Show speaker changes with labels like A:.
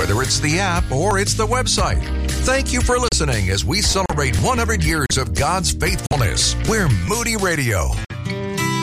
A: whether it's the app or it's the website. Thank you for listening as we celebrate 100 years of God's faithfulness. We're Moody Radio.